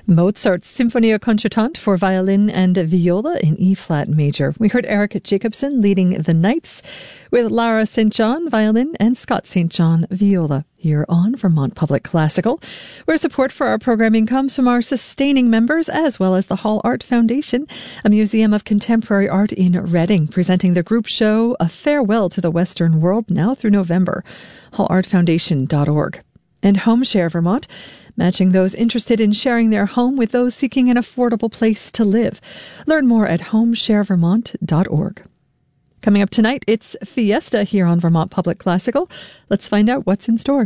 Mozart's Symphonia Concertante for violin and viola in E-flat major. We heard Eric Jacobson leading the Knights with Lara St. John violin and Scott St. John viola here on Vermont Public Classical, where support for our programming comes from our sustaining members as well as the Hall Art Foundation, a museum of contemporary art in Reading, presenting the group show A Farewell to the Western World now through November. hallartfoundation.org. And HomeShare Vermont, matching those interested in sharing their home with those seeking an affordable place to live. Learn more at homesharevermont.org. Coming up tonight, it's Fiesta here on Vermont Public Classical. Let's find out what's in store.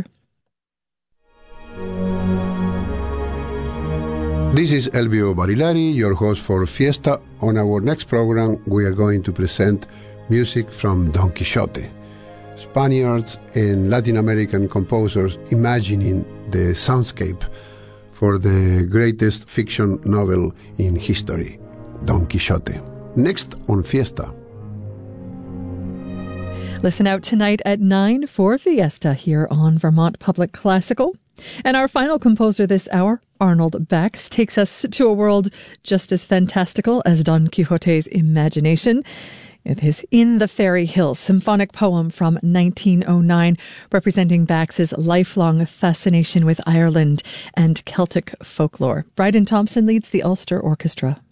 This is Elvio Barilari, your host for Fiesta. On our next program, we are going to present music from Don Quixote. Spaniards and Latin American composers imagining the soundscape for the greatest fiction novel in history, Don Quixote. Next on Fiesta. Listen out tonight at 9 for Fiesta here on Vermont Public Classical. And our final composer this hour, Arnold Bax, takes us to a world just as fantastical as Don Quixote's imagination, with his In the Fairy Hills symphonic poem from 1909, representing Bax's lifelong fascination with Ireland and Celtic folklore. Bryden Thompson leads the Ulster Orchestra.